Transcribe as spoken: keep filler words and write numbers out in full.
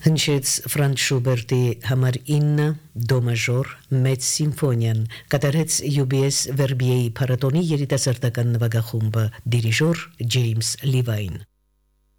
Հնչեց Ֆրանց Շուբերտի համար ինը դո մաժոր մեծ սիմֆոնիան, կատարեց յու բի էս Վերբիեի փառատոնի երիտասարդական նվագախումբը, դիրիժոր Ջեյմս Լիվայն։